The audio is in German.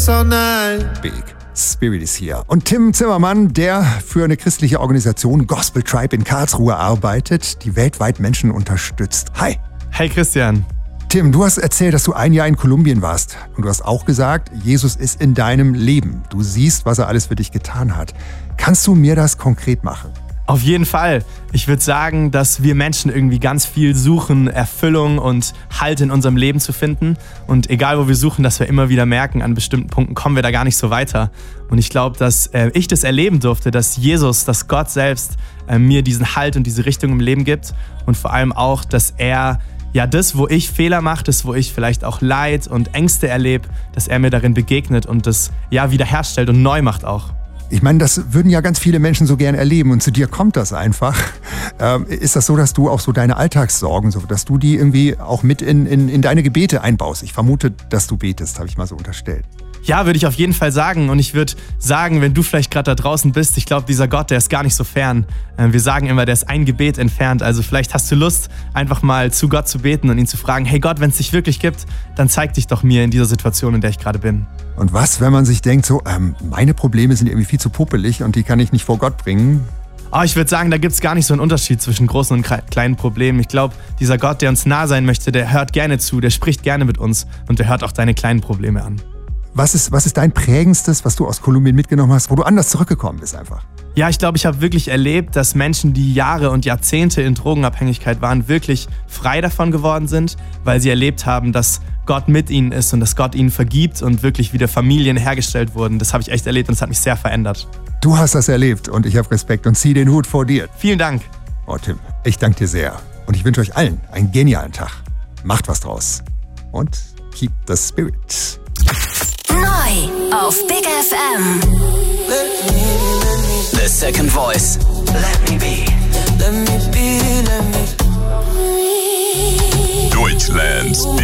So nice. Big Spirit ist hier. Und Tim Zimmermann, der für eine christliche Organisation Gospel Tribe in Karlsruhe arbeitet, die weltweit Menschen unterstützt. Hi. Hey Christian. Tim, du hast erzählt, dass du ein Jahr in Kolumbien warst. Und du hast auch gesagt, Jesus ist in deinem Leben. Du siehst, was er alles für dich getan hat. Kannst du mir das konkret machen? Auf jeden Fall. Ich würde sagen, dass wir Menschen irgendwie ganz viel suchen, Erfüllung und Halt in unserem Leben zu finden. Und egal, wo wir suchen, dass wir immer wieder merken, an bestimmten Punkten kommen wir da gar nicht so weiter. Und ich glaube, dass ich das erleben durfte, dass Jesus, dass Gott selbst mir diesen Halt und diese Richtung im Leben gibt. Und vor allem auch, dass er das, wo ich Fehler mache, das, wo ich vielleicht auch Leid und Ängste erlebe, dass er mir darin begegnet und das wiederherstellt und neu macht auch. Ich meine, das würden ja ganz viele Menschen so gern erleben und zu dir kommt das einfach. Ist das so, dass du auch so deine Alltagssorgen, dass du die irgendwie auch mit in deine Gebete einbaust? Ich vermute, dass du betest, habe ich mal so unterstellt. Ja, würde ich auf jeden Fall sagen. Und ich würde sagen, wenn du vielleicht gerade da draußen bist, ich glaube, dieser Gott, der ist gar nicht so fern. Wir sagen immer, der ist ein Gebet entfernt. Also vielleicht hast du Lust, einfach mal zu Gott zu beten und ihn zu fragen, hey Gott, wenn es dich wirklich gibt, dann zeig dich doch mir in dieser Situation, in der ich gerade bin. Und was, wenn man sich denkt, meine Probleme sind irgendwie viel zu puppelig und die kann ich nicht vor Gott bringen? Oh, ich würde sagen, da gibt es gar nicht so einen Unterschied zwischen großen und kleinen Problemen. Ich glaube, dieser Gott, der uns nah sein möchte, der hört gerne zu, der spricht gerne mit uns und der hört auch deine kleinen Probleme an. Was ist dein prägendstes, was du aus Kolumbien mitgenommen hast, wo du anders zurückgekommen bist einfach? Ja, ich glaube, ich habe wirklich erlebt, dass Menschen, die Jahre und Jahrzehnte in Drogenabhängigkeit waren, wirklich frei davon geworden sind, weil sie erlebt haben, dass Gott mit ihnen ist und dass Gott ihnen vergibt und wirklich wieder Familien hergestellt wurden. Das habe ich echt erlebt und das hat mich sehr verändert. Du hast das erlebt und ich habe Respekt und zieh den Hut vor dir. Vielen Dank. Oh Tim, ich danke dir sehr und ich wünsche euch allen einen genialen Tag. Macht was draus und keep the spirit. Neu auf Big FM. The Second Voice. Let me be. Let me be, let me. Deutschlands